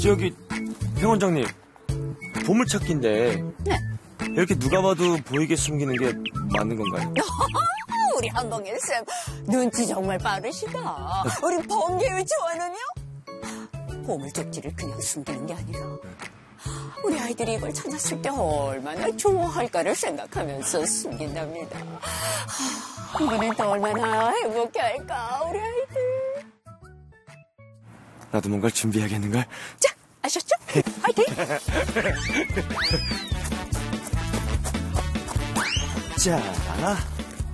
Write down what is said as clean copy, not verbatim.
저기 행 원장님, 보물찾기인데 네. 이렇게 누가 봐도 보이게 숨기는 게 맞는 건가요? 우리 한동일 쌤 눈치 정말 빠르시다. 우리 범죄 유치원은요? 보물 쪽지를 그냥 숨기는 게 아니라 우리 아이들이 이걸 찾았을 때 얼마나 좋아할까를 생각하면서 숨긴답니다. 이번엔 또 얼마나 행복해할까 우리 아이들. 나도 뭔가를 준비해야겠는걸? 자, 아셨죠? 화이팅! 자,